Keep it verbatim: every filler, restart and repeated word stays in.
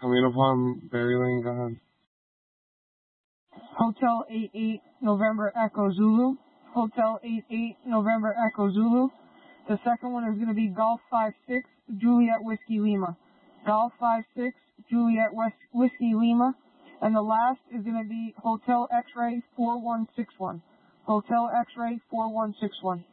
Coming upon Berry Lane, go ahead. Hotel eight eight, November Echo Zulu. Hotel eight eight, November Echo Zulu. The second one is going to be Golf five six, Juliet Whiskey Lima. Golf five six, Juliet West Whiskey Lima. And the last is going to be Hotel X-Ray four one six one. Hotel X-Ray four one six one.